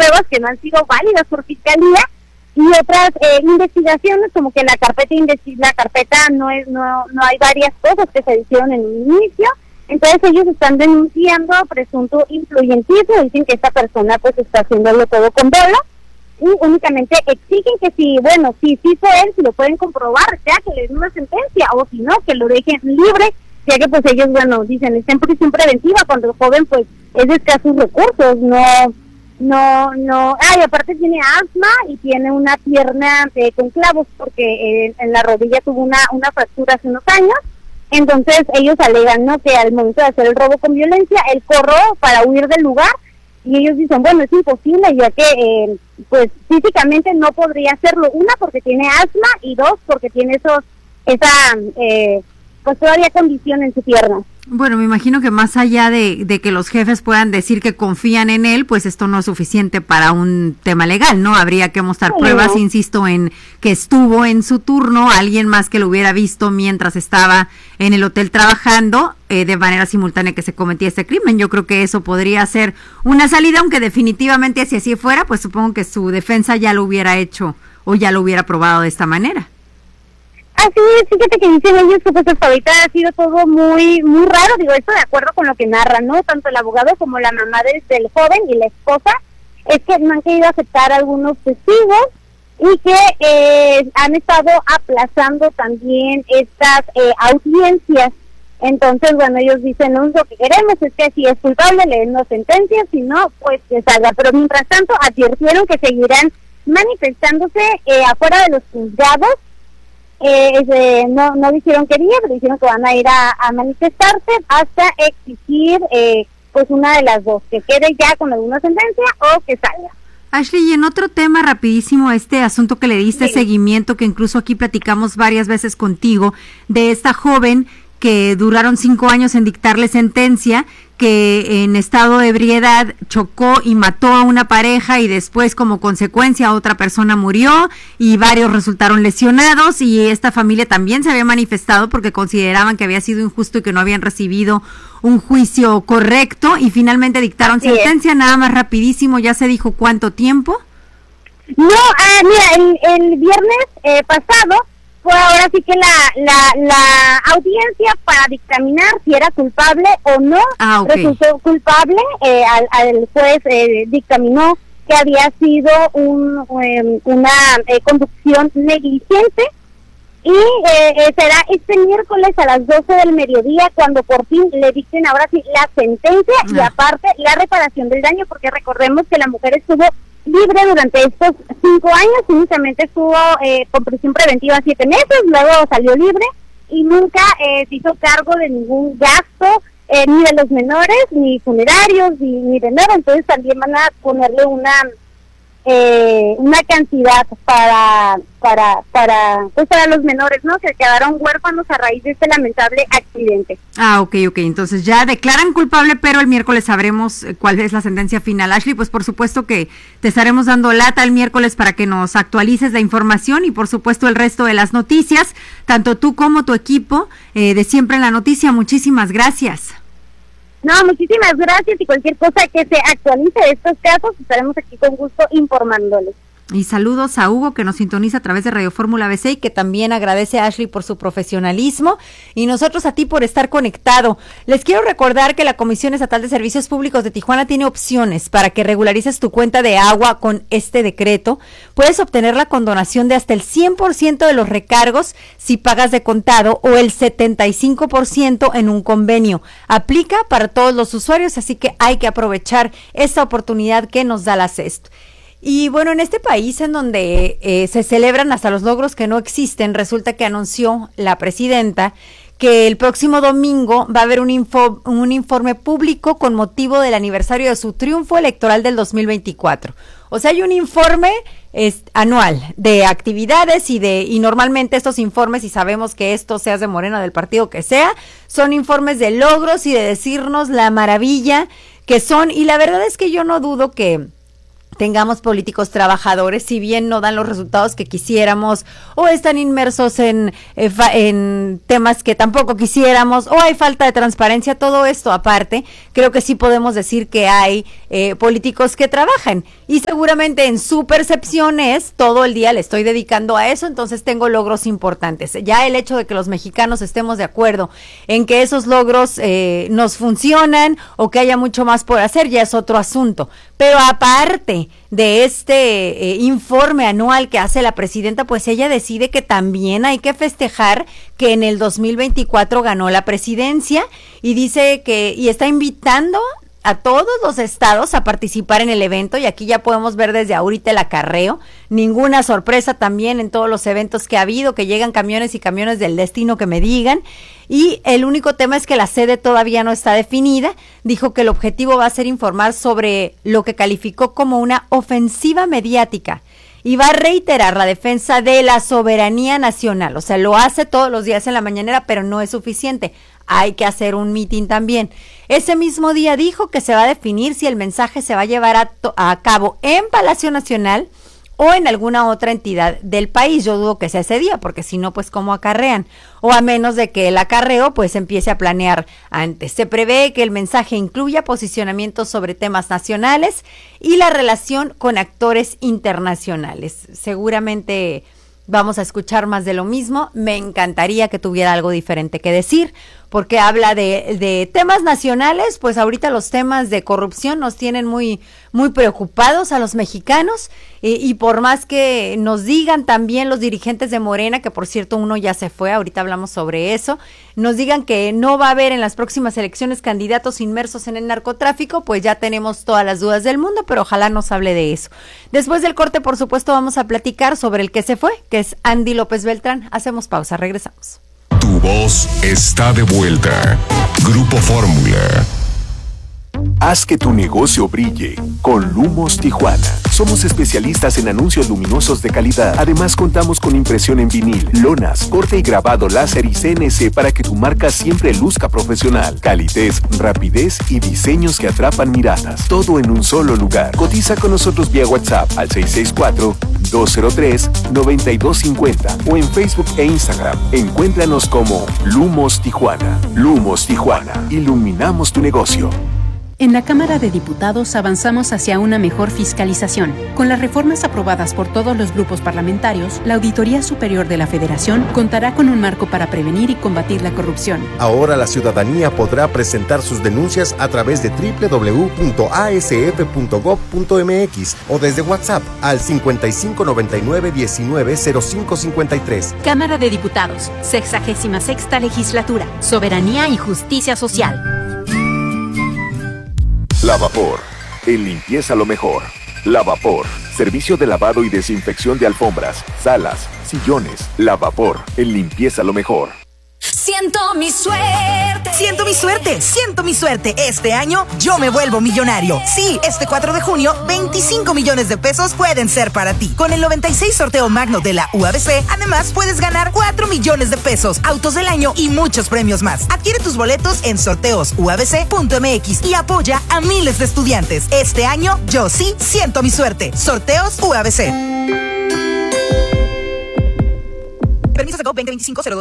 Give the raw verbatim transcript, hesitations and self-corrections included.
pruebas que no han sido válidas por fiscalía, y otras eh, investigaciones, como que la carpeta investi- la carpeta no es no no hay varias cosas que se hicieron en un inicio. Entonces ellos están denunciando presunto influyentismo, dicen que esta persona pues está haciéndolo todo con dolo, y únicamente exigen que si, bueno, si sí fue él, si lo pueden comprobar, ya que le den una sentencia, o si no, que lo dejen libre, ya que pues ellos, bueno, dicen, está en prisión preventiva cuando el joven pues es de escasos recursos, no, no, no, ay, aparte tiene asma y tiene una pierna eh, con clavos, porque eh, en la rodilla tuvo una, una fractura hace unos años. Entonces ellos alegan, ¿no?, que al momento de hacer el robo con violencia, él corrió para huir del lugar, y ellos dicen, bueno, es imposible, ya que eh, pues físicamente no podría hacerlo, una porque tiene asma, y dos porque tiene esos esa eh, pues todavía condición en su pierna. Bueno, me imagino que más allá de, de que los jefes puedan decir que confían en él, pues esto no es suficiente para un tema legal, ¿no? Habría que mostrar sí, pruebas, no. insisto, en que estuvo en su turno alguien más que lo hubiera visto mientras estaba en el hotel trabajando eh, de manera simultánea que se cometía este crimen. Yo creo que eso podría ser una salida, aunque definitivamente si así fuera, pues supongo que su defensa ya lo hubiera hecho o ya lo hubiera probado de esta manera. Así es, fíjate que dicen ellos que pues hasta ahorita ha sido todo muy muy raro, digo, esto de acuerdo con lo que narran, ¿no? Tanto el abogado como la mamá del, del joven y la esposa, es que no han querido aceptar algunos testigos y que eh, han estado aplazando también estas eh, audiencias. Entonces, bueno, ellos dicen, no, lo que queremos es que si es culpable le den una sentencia, si no, pues que salga. Pero mientras tanto advirtieron que seguirán manifestándose eh, afuera de los juzgados. Eh, eh, no no dijeron qué día, pero dijeron que van a ir a, a manifestarse hasta exigir eh, pues una de las dos, que quede ya con alguna sentencia o que salga. Ashley, y en otro tema rapidísimo, este asunto que le diste sí. seguimiento, que incluso aquí platicamos varias veces contigo, de esta joven que duraron cinco años en dictarle sentencia, que en estado de ebriedad chocó y mató a una pareja y después como consecuencia otra persona murió y varios resultaron lesionados, y esta familia también se había manifestado porque consideraban que había sido injusto y que no habían recibido un juicio correcto, y finalmente dictaron Así sentencia. Es. Nada más rapidísimo, ¿ya se dijo cuánto tiempo? No, ah, mira, el, el viernes eh, pasado fue ahora sí que la, la la audiencia para dictaminar si era culpable o no. Ah, okay. Resultó culpable, eh, al, al juez eh, dictaminó que había sido un eh, una eh, conducción negligente, y eh, eh, será este miércoles a las doce del mediodía cuando por fin le dicten ahora sí la sentencia ah. y aparte la reparación del daño, porque recordemos que la mujer estuvo libre durante estos cinco años, únicamente estuvo eh, con prisión preventiva siete meses, luego salió libre y nunca eh, se hizo cargo de ningún gasto, eh, ni de los menores, ni funerarios, ni, ni de nada. Entonces también van a ponerle una eh, una cantidad para para para pues para los menores, ¿no?, que quedaron huérfanos a raíz de este lamentable accidente. Ah, ok, ok, entonces ya declaran culpable, pero el miércoles sabremos cuál es la sentencia final. Ashley, pues por supuesto que te estaremos dando lata el miércoles para que nos actualices la información y por supuesto el resto de las noticias, tanto tú como tu equipo eh, de Siempre en la Noticia. Muchísimas gracias. No, muchísimas gracias, y cualquier cosa que se actualice de estos casos estaremos aquí con gusto informándoles. Y saludos a Hugo, que nos sintoniza a través de Radio Fórmula B C y que también agradece a Ashley por su profesionalismo, y nosotros a ti por estar conectado. Les quiero recordar que la Comisión Estatal de Servicios Públicos de Tijuana tiene opciones para que regularices tu cuenta de agua con este decreto. Puedes obtener la condonación de hasta el cien por ciento de los recargos si pagas de contado o el setenta y cinco por ciento en un convenio. Aplica para todos los usuarios, así que hay que aprovechar esta oportunidad que nos da la C E S T. Y bueno, en este país en donde eh, se celebran hasta los logros que no existen, resulta que anunció la presidenta que el próximo domingo va a haber un, info, un informe público con motivo del aniversario de su triunfo electoral del dos mil veinticuatro. O sea, hay un informe es, anual de actividades y de y normalmente estos informes, y sabemos que esto seas de Morena, del partido que sea, son informes de logros y de decirnos la maravilla que son, y la verdad es que yo no dudo que tengamos políticos trabajadores, si bien no dan los resultados que quisiéramos, o están inmersos en, en temas que tampoco quisiéramos, o hay falta de transparencia, todo esto aparte, creo que sí podemos decir que hay eh, políticos que trabajan. Y seguramente en su percepción es, todo el día le estoy dedicando a eso, entonces tengo logros importantes. Ya el hecho de que los mexicanos estemos de acuerdo en que esos logros eh, nos funcionan o que haya mucho más por hacer, ya es otro asunto. Pero aparte de este eh, informe anual que hace la presidenta, pues ella decide que también hay que festejar que en el dos mil veinticuatro ganó la presidencia y dice que, y está invitando a todos los estados a participar en el evento, y aquí ya podemos ver desde ahorita el acarreo, ninguna sorpresa también en todos los eventos que ha habido, que llegan camiones y camiones del destino que me digan, y el único tema es que la sede todavía no está definida. Dijo que el objetivo va a ser informar sobre lo que calificó como una ofensiva mediática y va a reiterar la defensa de la soberanía nacional, o sea, lo hace todos los días en la mañanera, pero no es suficiente. Hay que hacer un mitin también. Ese mismo día dijo que se va a definir si el mensaje se va a llevar a, to- a cabo en Palacio Nacional o en alguna otra entidad del país. Yo dudo que sea ese día, porque si no, pues cómo acarrean, o a menos de que el acarreo pues empiece a planear antes. Se prevé que el mensaje incluya posicionamientos sobre temas nacionales y la relación con actores internacionales. Seguramente vamos a escuchar más de lo mismo. Me encantaría que tuviera algo diferente que decir, porque habla de, de temas nacionales. Pues ahorita los temas de corrupción nos tienen muy, muy preocupados a los mexicanos, y, y por más que nos digan también los dirigentes de Morena, que por cierto uno ya se fue, ahorita hablamos sobre eso, nos digan que no va a haber en las próximas elecciones candidatos inmersos en el narcotráfico, pues ya tenemos todas las dudas del mundo, pero ojalá nos hable de eso. Después del corte, por supuesto, vamos a platicar sobre el que se fue, que es Andy López Beltrán. Hacemos pausa, regresamos. Tu voz está de vuelta. Grupo Fórmula. Haz que tu negocio brille con Lumos Tijuana. Somos especialistas en anuncios luminosos de calidad. Además, contamos con impresión en vinil, lonas, corte y grabado láser y C N C para que tu marca siempre luzca profesional. Calidez, rapidez y diseños que atrapan miradas. Todo en un solo lugar. Cotiza con nosotros vía WhatsApp al seis seis cuatro, dos cero tres, nueve dos cinco cero o en Facebook e Instagram. Encuéntranos como Lumos Tijuana. Lumos Tijuana. Iluminamos tu negocio. En la Cámara de Diputados avanzamos hacia una mejor fiscalización. Con las reformas aprobadas por todos los grupos parlamentarios, la Auditoría Superior de la Federación contará con un marco para prevenir y combatir la corrupción. Ahora la ciudadanía podrá presentar sus denuncias a través de doble u doble u doble u punto a s f punto gob punto m x o desde WhatsApp al cincuenta y cinco noventa y nueve diecinueve cero cinco cincuenta y tres. Cámara de Diputados, sexagésima sexta Legislatura, Soberanía y Justicia Social. Lavapor, en limpieza lo mejor. Lavapor, servicio de lavado y desinfección de alfombras, salas, sillones. Lavapor, en limpieza lo mejor. Siento mi suerte. Siento mi suerte. Siento mi suerte. Este año yo me vuelvo millonario. Sí, este cuatro de junio, veinticinco millones de pesos pueden ser para ti. Con el noventa y seis sorteo magno de la U A B C, además puedes ganar cuatro millones de pesos, autos del año y muchos premios más. Adquiere tus boletos en sorteos u a b c punto m x y apoya a miles de estudiantes. Este año yo sí siento mi suerte. Sorteos U A B C. Permiso de C O veinte veinticinco cero dos.